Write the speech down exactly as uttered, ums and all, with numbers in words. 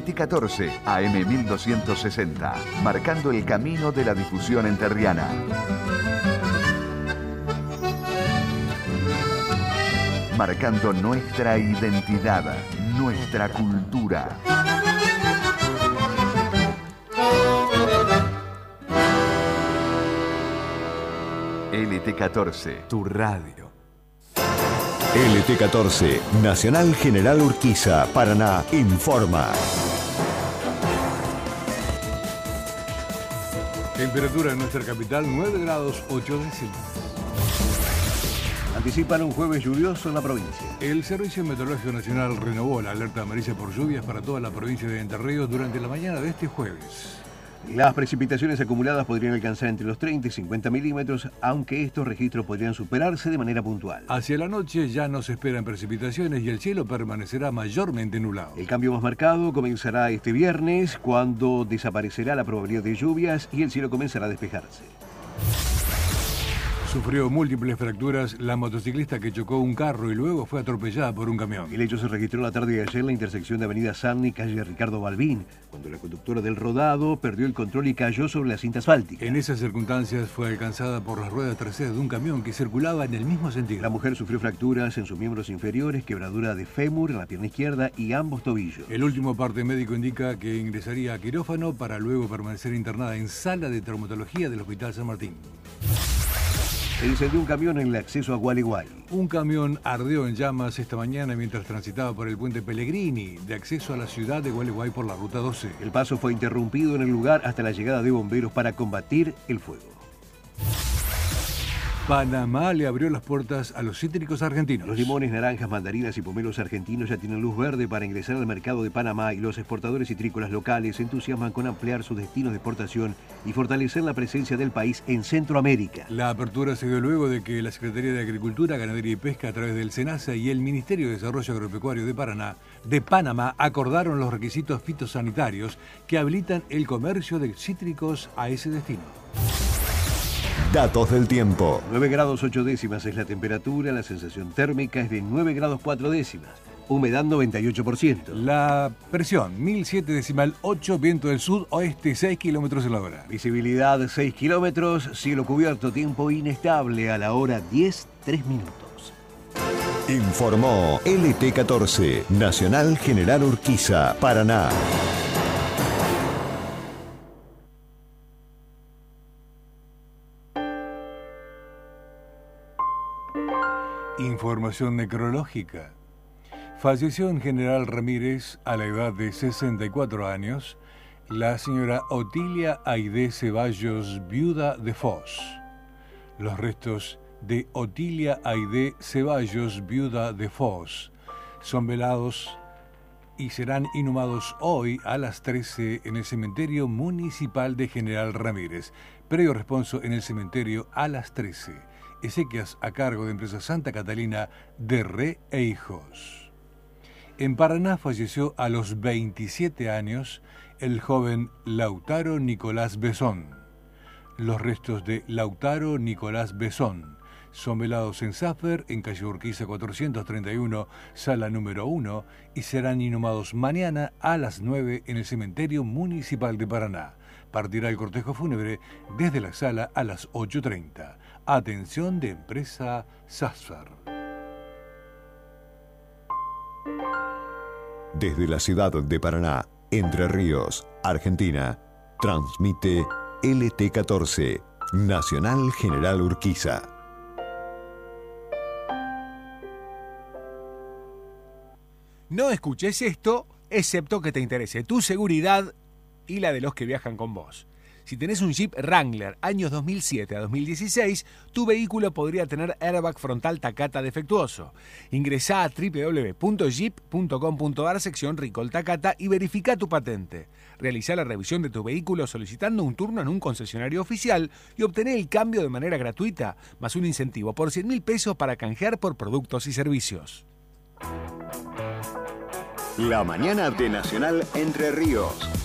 T catorce, A M mil doscientos sesenta, marcando el camino de la difusión enterriana. Marcando nuestra identidad, nuestra cultura. L T catorce, tu radio. L T catorce, Nacional General Urquiza, Paraná, informa. Temperatura en nuestra capital, nueve grados ocho décimas. Anticipan un jueves lluvioso en la provincia. El Servicio Meteorológico Nacional renovó la alerta amarilla por lluvias para toda la provincia de Entre Ríos durante la mañana de este jueves. Las precipitaciones acumuladas podrían alcanzar entre los treinta y cincuenta milímetros, aunque estos registros podrían superarse de manera puntual. Hacia la noche ya no se esperan precipitaciones y el cielo permanecerá mayormente nublado. El cambio más marcado comenzará este viernes, cuando desaparecerá la probabilidad de lluvias y el cielo comenzará a despejarse. Sufrió múltiples fracturas la motociclista que chocó un carro y luego fue atropellada por un camión. El hecho se registró la tarde de ayer en la intersección de Avenida Sarni, calle Ricardo Balbín, cuando la conductora del rodado perdió el control y cayó sobre la cinta asfáltica. En esas circunstancias fue alcanzada por las ruedas traseras de un camión que circulaba en el mismo sentido. La mujer sufrió fracturas en sus miembros inferiores, quebradura de fémur en la pierna izquierda y ambos tobillos. El último parte médico indica que ingresaría a quirófano para luego permanecer internada en sala de traumatología del Hospital San Martín. Se incendió un camión en el acceso a Gualeguay. Un camión ardió en llamas esta mañana mientras transitaba por el puente Pellegrini, de acceso a la ciudad de Gualeguay por la ruta doce. El paso fue interrumpido en el lugar hasta la llegada de bomberos para combatir el fuego. Panamá le abrió las puertas a los cítricos argentinos. Los limones, naranjas, mandarinas y pomelos argentinos ya tienen luz verde para ingresar al mercado de Panamá y los exportadores citrícolas locales se entusiasman con ampliar sus destinos de exportación y fortalecer la presencia del país en Centroamérica. La apertura se dio luego de que la Secretaría de Agricultura, Ganadería y Pesca a través del SENASA y el Ministerio de Desarrollo Agropecuario de Paraná, de Panamá acordaron los requisitos fitosanitarios que habilitan el comercio de cítricos a ese destino. Datos del tiempo. nueve grados ocho décimas es la temperatura, la sensación térmica es de nueve grados cuatro décimas, humedad noventa y ocho por ciento. La presión, mil siete decimal ocho, viento del sur-oeste, seis kilómetros en la hora. Visibilidad seis kilómetros, cielo cubierto, tiempo inestable a la hora diez, tres minutos. Informó L T catorce, Nacional General Urquiza, Paraná. Información necrológica. Falleció en General Ramírez a la edad de sesenta y cuatro años la señora Otilia Aide Ceballos, viuda de Foz. Los restos de Otilia Aide Ceballos, viuda de Foz, son velados y serán inhumados hoy a las trece en el cementerio municipal de General Ramírez. Previo responso en el cementerio a las trece. Exequias a cargo de Empresa Santa Catalina de Re e Hijos. En Paraná falleció a los veintisiete años el joven Lautaro Nicolás Besón. Los restos de Lautaro Nicolás Besón son velados en Safer, en calle Urquiza cuatrocientos treinta y uno, sala número uno, y serán inhumados mañana a las nueve en el cementerio municipal de Paraná. Partirá el cortejo fúnebre desde la sala a las ocho treinta. Atención de Empresa Safer. Desde la ciudad de Paraná, Entre Ríos, Argentina, transmite L T catorce, Nacional General Urquiza. No escuches esto, excepto que te interese tu seguridad y la de los que viajan con vos. Si tenés un Jeep Wrangler años dos mil siete a dos mil dieciséis, tu vehículo podría tener airbag frontal Takata defectuoso. Ingresá a doble u doble u doble u punto jeep punto com punto a r sección Recall Takata y verifica tu patente. Realizá la revisión de tu vehículo solicitando un turno en un concesionario oficial y obtener el cambio de manera gratuita, más un incentivo por cien mil pesos para canjear por productos y servicios. La mañana de Nacional Entre Ríos.